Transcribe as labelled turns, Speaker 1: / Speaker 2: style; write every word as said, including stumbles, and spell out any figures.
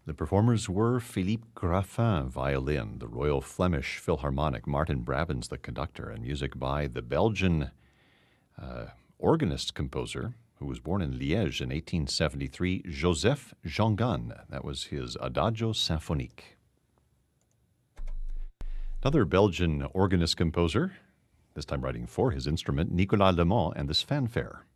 Speaker 1: The performers were Philippe Graffin, violin, the Royal Flemish Philharmonic, Martin Brabants, the conductor, and music by the Belgian uh, organist-composer who was born in Liège in eighteen seventy-three, Joseph Jongan. That was his Adagio Symphonique. Another Belgian organist-composer, this time writing for his instrument, Nicolas Lemont, and this fanfare.